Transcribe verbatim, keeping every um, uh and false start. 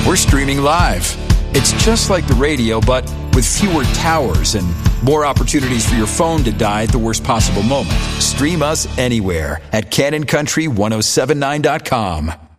we're streaming live. It's just like the radio, but with fewer towers and more opportunities for your phone to die at the worst possible moment. Stream us anywhere at Cannon Country ten seventy-nine dot com.